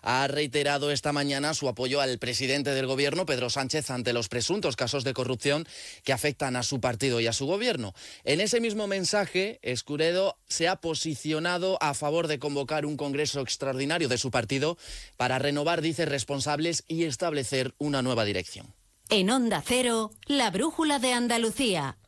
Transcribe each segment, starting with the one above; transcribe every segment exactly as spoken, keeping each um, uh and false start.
ha reiterado esta mañana su apoyo al presidente del Gobierno, Pedro Sánchez, ante los presuntos casos de corrupción que afectan a su partido y a su Gobierno. En ese mismo mensaje, Escuredo se ha posicionado a favor de convocar un congreso extraordinario de su partido para renovar, dice, responsables y establecer una nueva dirección. En Onda Cero, la brújula de Andalucía.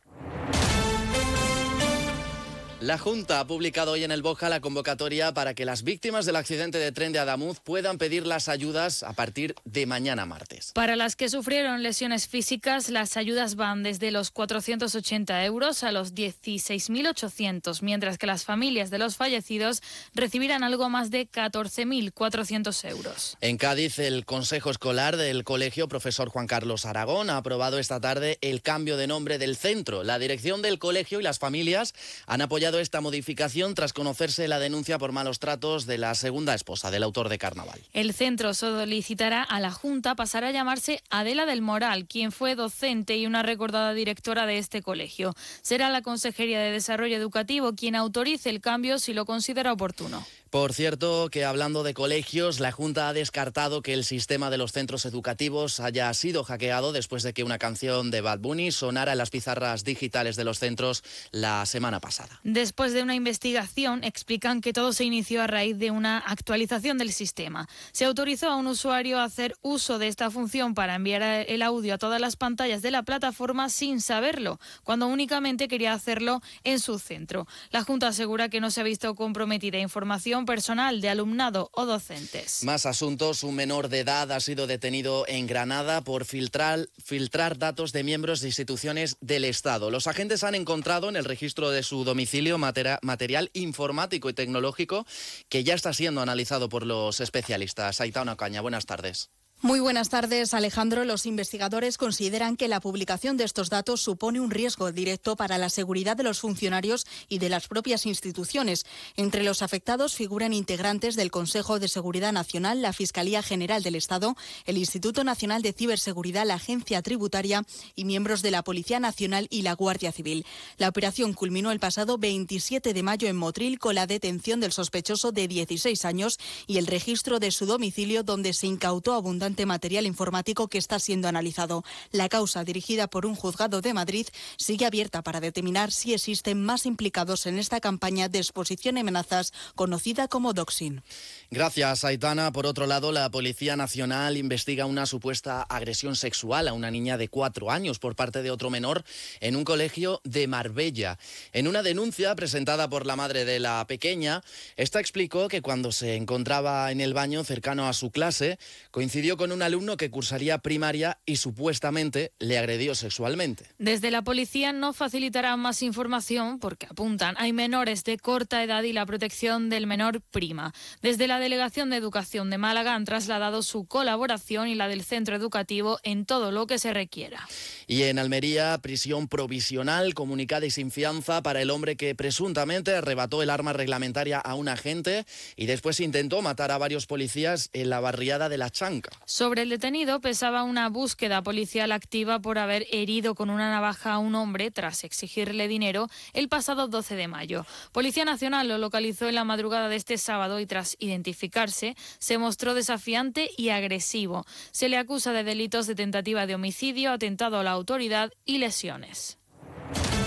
La Junta ha publicado hoy en el Boja la convocatoria para que las víctimas del accidente de tren de Adamuz puedan pedir las ayudas a partir de mañana martes. Para las que sufrieron lesiones físicas, las ayudas van desde los cuatrocientos ochenta euros a los dieciséis mil ochocientos, mientras que las familias de los fallecidos recibirán algo más de catorce mil cuatrocientos euros. En Cádiz, el Consejo Escolar del Colegio Profesor Juan Carlos Aragón ha aprobado esta tarde el cambio de nombre del centro. La dirección del colegio y las familias han apoyado esta modificación tras conocerse la denuncia por malos tratos de la segunda esposa del autor de Carnaval. El centro solicitará a la Junta pasar a llamarse Adela del Moral, quien fue docente y una recordada directora de este colegio. Será la Consejería de Desarrollo Educativo quien autorice el cambio si lo considera oportuno. Por cierto, que hablando de colegios, la Junta ha descartado que el sistema de los centros educativos haya sido hackeado después de que una canción de Bad Bunny sonara en las pizarras digitales de los centros la semana pasada. Después de una investigación, explican que todo se inició a raíz de una actualización del sistema. Se autorizó a un usuario a hacer uso de esta función para enviar el audio a todas las pantallas de la plataforma sin saberlo, cuando únicamente quería hacerlo en su centro. La Junta asegura que no se ha visto comprometida información personal de alumnado o docentes. Más asuntos. Un menor de edad ha sido detenido en Granada por filtrar, filtrar datos de miembros de instituciones del Estado. Los agentes han encontrado en el registro de su domicilio matera, material informático y tecnológico que ya está siendo analizado por los especialistas. Aitana Ocaña, buenas tardes. Muy buenas tardes, Alejandro. Los investigadores consideran que la publicación de estos datos supone un riesgo directo para la seguridad de los funcionarios y de las propias instituciones. Entre los afectados figuran integrantes del Consejo de Seguridad Nacional, la Fiscalía General del Estado, el Instituto Nacional de Ciberseguridad, la Agencia Tributaria y miembros de la Policía Nacional y la Guardia Civil. La operación culminó el pasado veintisiete de mayo en Motril con la detención del sospechoso de dieciséis años y el registro de su domicilio, donde se incautó abundante material informático que está siendo analizado. La causa, dirigida por un juzgado de Madrid, sigue abierta para determinar si existen más implicados en esta campaña de exposición a amenazas conocida como doxing. Gracias, Aitana. Por otro lado, la Policía Nacional investiga una supuesta agresión sexual a una niña de cuatro años por parte de otro menor en un colegio de Marbella. En una denuncia presentada por la madre de la pequeña, esta explicó que cuando se encontraba en el baño cercano a su clase, coincidió con un alumno que cursaría primaria y supuestamente le agredió sexualmente. Desde la policía no facilitarán más información porque apuntan hay menores de corta edad y la protección del menor prima. Desde la Delegación de Educación de Málaga han trasladado su colaboración y la del centro educativo en todo lo que se requiera. Y en Almería, prisión provisional, comunicada y sin fianza para el hombre que presuntamente arrebató el arma reglamentaria a un agente y después intentó matar a varios policías en la barriada de La Chanca. Sobre el detenido pesaba una búsqueda policial activa por haber herido con una navaja a un hombre tras exigirle dinero el pasado doce de mayo. Policía Nacional lo localizó en la madrugada de este sábado y tras identificarse se mostró desafiante y agresivo. Se le acusa de delitos de tentativa de homicidio, atentado a la autoridad y lesiones.